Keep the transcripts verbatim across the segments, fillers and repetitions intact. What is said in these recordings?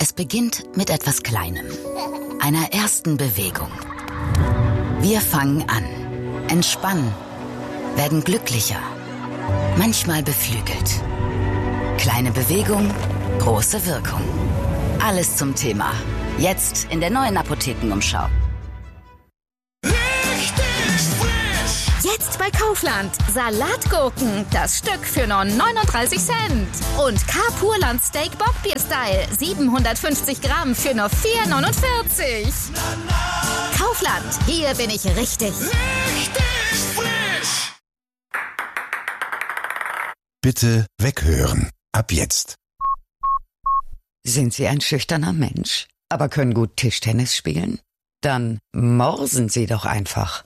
Es beginnt mit etwas Kleinem, einer ersten Bewegung. Wir fangen an, entspannen, werden glücklicher, manchmal beflügelt. Kleine Bewegung, große Wirkung. Alles zum Thema. Jetzt in der neuen Apothekenumschau. Jetzt bei Kaufland. Salatgurken, das Stück für nur neununddreißig Cent. Und K-Purland Steak Bockbier Style, siebenhundertfünfzig Gramm für nur vier neunundvierzig. Kaufland, hier bin ich richtig. Richtig frisch. Bitte weghören. Ab jetzt. Sind Sie ein schüchterner Mensch, aber können gut Tischtennis spielen? Dann morsen Sie doch einfach.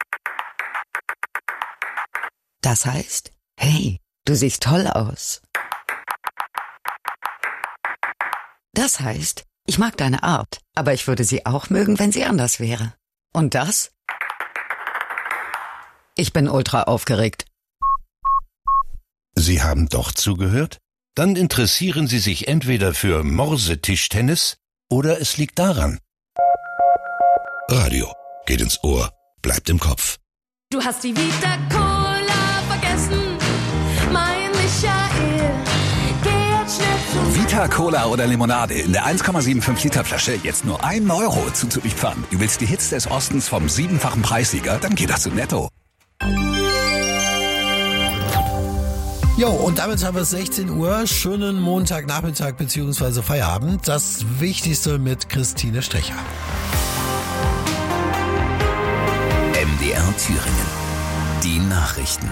Das heißt, hey, du siehst toll aus. Das heißt, ich mag deine Art, aber ich würde sie auch mögen, wenn sie anders wäre. Und das? Ich bin ultra aufgeregt. Sie haben doch zugehört? Dann interessieren Sie sich entweder für Morse-Tischtennis oder es liegt daran. Radio geht ins Ohr, bleibt im Kopf. Du hast die Vita Cola vergessen, mein Michael. Geh jetzt schnell zu Vita Cola oder Limonade in der eins Komma fünfundsiebzig Liter Flasche jetzt nur ein Euro zuzuliefern. Du willst die Hits des Ostens vom siebenfachen Preissieger? Dann geht das zu Netto. Jo, und damit haben wir es sechzehn Uhr. Schönen Montagnachmittag bzw. Feierabend. Das Wichtigste mit Christine Strecher. M D R Thüringen. Die Nachrichten.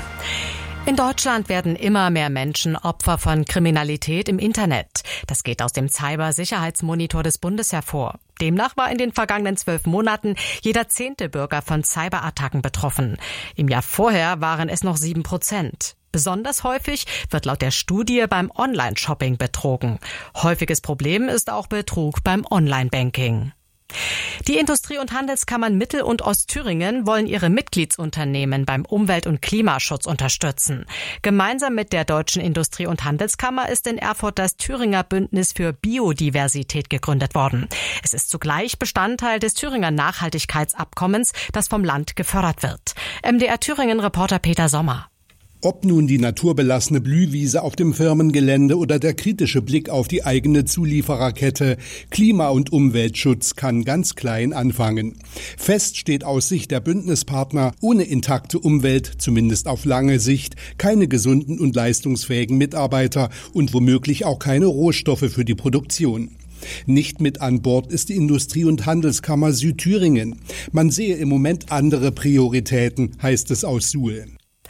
In Deutschland werden immer mehr Menschen Opfer von Kriminalität im Internet. Das geht aus dem Cybersicherheitsmonitor des Bundes hervor. Demnach war in den vergangenen zwölf Monaten jeder zehnte Bürger von Cyberattacken betroffen. Im Jahr vorher waren es noch sieben Prozent. Besonders häufig wird laut der Studie beim Online-Shopping betrogen. Häufiges Problem ist auch Betrug beim Online-Banking. Die Industrie- und Handelskammern Mittel- und Ostthüringen wollen ihre Mitgliedsunternehmen beim Umwelt- und Klimaschutz unterstützen. Gemeinsam mit der Deutschen Industrie- und Handelskammer ist in Erfurt das Thüringer Bündnis für Biodiversität gegründet worden. Es ist zugleich Bestandteil des Thüringer Nachhaltigkeitsabkommens, das vom Land gefördert wird. M D R Thüringen-Reporter Peter Sommer. Ob nun die naturbelassene Blühwiese auf dem Firmengelände oder der kritische Blick auf die eigene Zuliefererkette, Klima- und Umweltschutz kann ganz klein anfangen. Fest steht aus Sicht der Bündnispartner, ohne intakte Umwelt, zumindest auf lange Sicht, keine gesunden und leistungsfähigen Mitarbeiter und womöglich auch keine Rohstoffe für die Produktion. Nicht mit an Bord ist die Industrie- und Handelskammer Südthüringen. Man sehe im Moment andere Prioritäten, heißt es aus Suhl.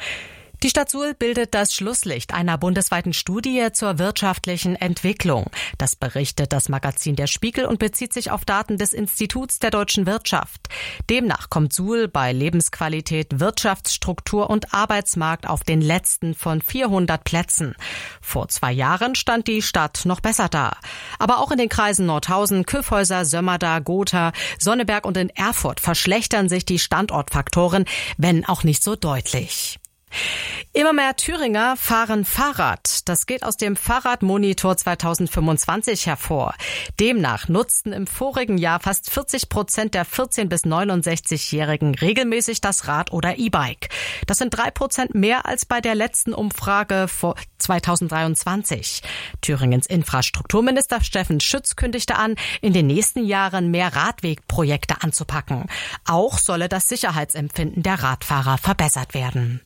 Die Stadt Suhl bildet das Schlusslicht einer bundesweiten Studie zur wirtschaftlichen Entwicklung. Das berichtet das Magazin Der Spiegel und bezieht sich auf Daten des Instituts der deutschen Wirtschaft. Demnach kommt Suhl bei Lebensqualität, Wirtschaftsstruktur und Arbeitsmarkt auf den letzten von vierhundert Plätzen. Vor zwei Jahren stand die Stadt noch besser da. Aber auch in den Kreisen Nordhausen, Kyffhäuser, Sömmerda, Gotha, Sonneberg und in Erfurt verschlechtern sich die Standortfaktoren, wenn auch nicht so deutlich. Immer mehr Thüringer fahren Fahrrad. Das geht aus dem Fahrradmonitor zweitausendfünfundzwanzig hervor. Demnach nutzten im vorigen Jahr fast vierzig Prozent der vierzehn- bis neunundsechzigjährigen regelmäßig das Rad oder E-Bike. Das sind drei Prozent mehr als bei der letzten Umfrage vor zweitausenddreiundzwanzig. Thüringens Infrastrukturminister Steffen Schütz kündigte an, in den nächsten Jahren mehr Radwegprojekte anzupacken. Auch solle das Sicherheitsempfinden der Radfahrer verbessert werden.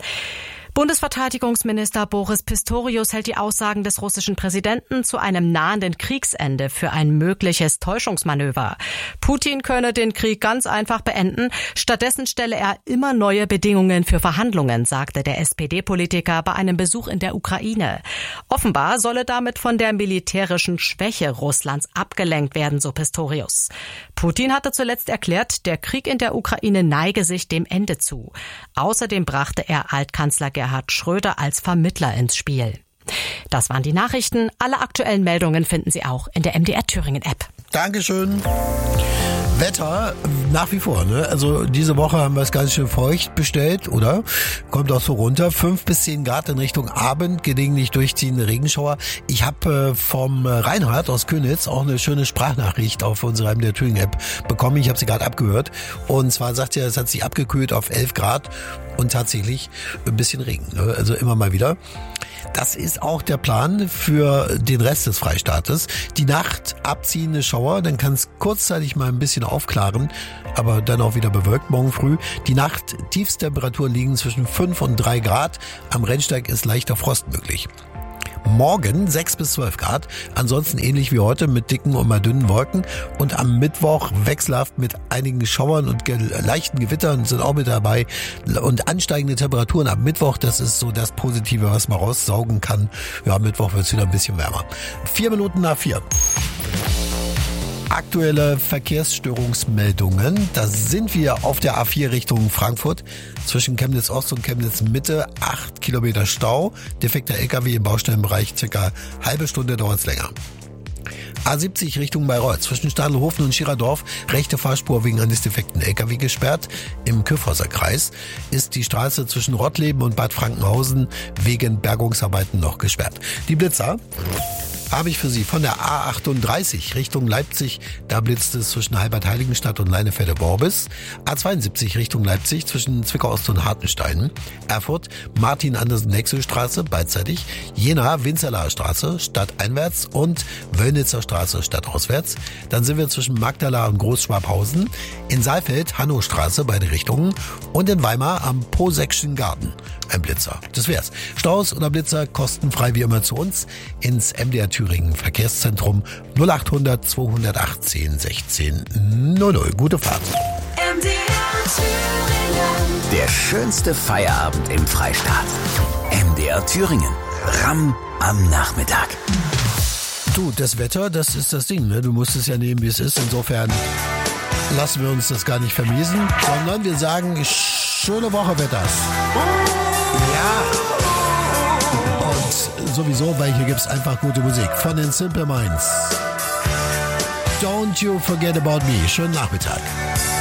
Bundesverteidigungsminister Boris Pistorius hält die Aussagen des russischen Präsidenten zu einem nahenden Kriegsende für ein mögliches Täuschungsmanöver. Putin könne den Krieg ganz einfach beenden. Stattdessen stelle er immer neue Bedingungen für Verhandlungen, sagte der S P D-Politiker bei einem Besuch in der Ukraine. Offenbar solle damit von der militärischen Schwäche Russlands abgelenkt werden, so Pistorius. Putin hatte zuletzt erklärt, der Krieg in der Ukraine neige sich dem Ende zu. Außerdem brachte er Altkanzler Gerhard Schröder als Vermittler ins Spiel. Das waren die Nachrichten. Alle aktuellen Meldungen finden Sie auch in der M D R Thüringen App. Dankeschön. Wetter nach wie vor, ne? Also diese Woche haben wir es ganz schön feucht bestellt, oder? Kommt auch so runter. Fünf bis zehn Grad in Richtung Abend, gelegentlich durchziehende Regenschauer. Ich habe äh, vom Reinhard aus Könitz auch eine schöne Sprachnachricht auf unserer M D R Thüringen App bekommen. Ich habe sie gerade abgehört. Und zwar sagt er, es hat sich abgekühlt auf elf Grad und tatsächlich ein bisschen Regen, ne? Also immer mal wieder. Das ist auch der Plan für den Rest des Freistaates. Die Nacht abziehende Schauer, dann kann es kurzzeitig mal ein bisschen aufklaren, aber dann auch wieder bewölkt morgen früh. Die Nacht Tiefstemperaturen liegen zwischen fünf und drei Grad. Am Rennsteig ist leichter Frost möglich. Morgen sechs bis zwölf Grad, ansonsten ähnlich wie heute mit dicken und mal dünnen Wolken und am Mittwoch wechselhaft mit einigen Schauern und ge- leichten Gewittern sind auch mit dabei und ansteigende Temperaturen ab Mittwoch, das ist so das Positive, was man raussaugen kann. Ja, am Mittwoch wird es wieder ein bisschen wärmer. Vier Minuten nach vier. Aktuelle Verkehrsstörungsmeldungen. Da sind wir auf der A vier Richtung Frankfurt. Zwischen Chemnitz Ost und Chemnitz Mitte acht Kilometer Stau. Defekter L K W im Baustellenbereich, circa halbe Stunde dauert es länger. A siebzig Richtung Bayreuth. Zwischen Stadelhofen und Schirerdorf rechte Fahrspur wegen eines defekten L K W gesperrt. Im Kyffhäuser Kreis ist die Straße zwischen Rottleben und Bad Frankenhausen wegen Bergungsarbeiten noch gesperrt. Die Blitzer habe ich für Sie von der A achtunddreißig Richtung Leipzig. Da blitzt es zwischen Halbert-Heiligenstadt und Leinefelde-Worbis. A zweiundsiebzig Richtung Leipzig zwischen Zwickau-Ost und Hartenstein. Erfurt, Martin-Andersen-Nexel-Straße beidseitig. Jena, Winzerlaer Straße stadteinwärts und Wöllnitzer Straße stadtauswärts. Dann sind wir zwischen Magdala und Großschwabhausen. In Saalfeld, Hannostraße, beide Richtungen. Und in Weimar am Poseckschen Garten. Ein Blitzer. Das wär's. Staus oder Blitzer kostenfrei wie immer zu uns ins M D R Thüringen Verkehrszentrum null achthundert zweihundertachtzehn sechzehn null null. Gute Fahrt. M D R Thüringen. Der schönste Feierabend im Freistaat. M D R Thüringen. Ramm am Nachmittag. Du, das Wetter, das ist das Ding, ne? Du musst es ja nehmen, wie es ist. Insofern lassen wir uns das gar nicht vermiesen, sondern wir sagen, schöne Woche wird das. Ja. Und sowieso, weil hier gibt's einfach gute Musik von den Simple Minds. Don't you forget about me. Schönen Nachmittag.